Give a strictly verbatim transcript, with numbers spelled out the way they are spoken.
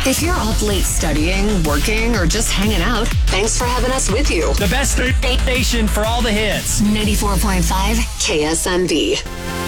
If you're up late studying, working, or just hanging out, thanks for having us with you. The best station for all the hits. ninety-four point five K S M V.